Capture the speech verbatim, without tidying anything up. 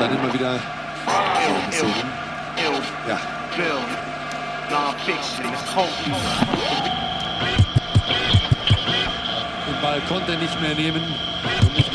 dann immer wieder. Ja. Den Ball konnte er nicht mehr nehmen.